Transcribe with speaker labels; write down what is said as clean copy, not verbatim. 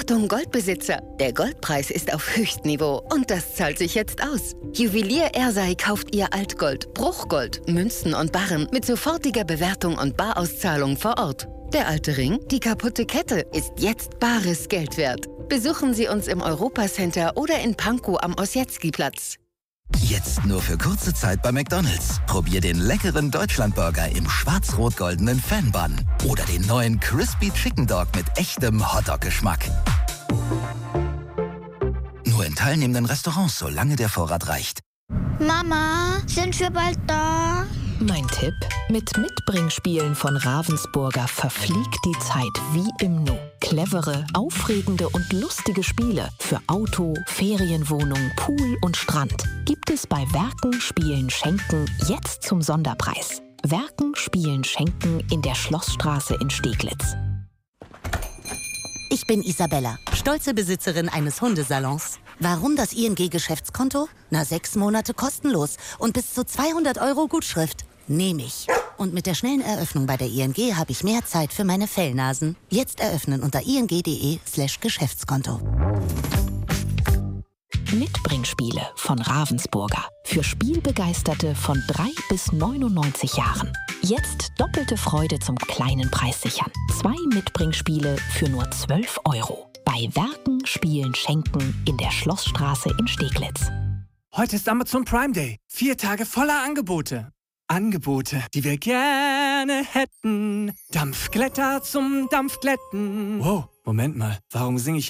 Speaker 1: Achtung Goldbesitzer, der Goldpreis ist auf Höchstniveau und das zahlt sich jetzt aus. Juwelier Ersei kauft ihr Altgold, Bruchgold, Münzen und Barren mit sofortiger Bewertung und Barauszahlung vor Ort. Der alte Ring, die kaputte Kette, ist jetzt bares Geld wert. Besuchen Sie uns im Europacenter oder in Pankow am Ossietzky-Platz.
Speaker 2: Jetzt nur für kurze Zeit bei McDonald's. Probier den leckeren Deutschlandburger im schwarz-rot-goldenen Fan-Bun. Oder den neuen Crispy Chicken Dog mit echtem Hotdog-Geschmack. Nur in teilnehmenden Restaurants, solange der Vorrat reicht.
Speaker 3: Mama, sind wir bald da?
Speaker 4: Mein Tipp: Mit Mitbringspielen von Ravensburger verfliegt die Zeit wie im Nu. Clevere, aufregende und lustige Spiele für Auto, Ferienwohnung, Pool und Strand gibt es bei Werken, Spielen, Schenken jetzt zum Sonderpreis. Werken, Spielen, Schenken in der Schlossstraße in Steglitz.
Speaker 5: Ich bin Isabella, stolze Besitzerin eines Hundesalons. Warum das ING-Geschäftskonto? 6 Monate kostenlos und bis zu 200 € Gutschrift. Nehme ich. Und mit der schnellen Eröffnung bei der ING habe ich mehr Zeit für meine Fellnasen. Jetzt eröffnen unter ing.de/Geschäftskonto.
Speaker 4: Mitbringspiele von Ravensburger. Für Spielbegeisterte von 3 bis 99 Jahren. Jetzt doppelte Freude zum kleinen Preis sichern. 2 Mitbringspiele für nur 12 €. Bei Werken, Spielen, Schenken in der Schlossstraße in Steglitz.
Speaker 6: Heute ist Amazon Prime Day. 4 Tage voller Angebote. Angebote, die wir gerne hätten. Dampfglätter zum Dampfglätten. Wow, Moment mal. Warum singe ich